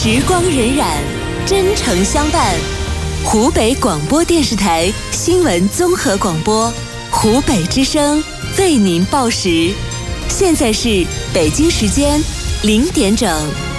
时光荏苒，真诚相伴。湖北广播电视台新闻综合广播，湖北之声为您报时。现在是北京时间0点整。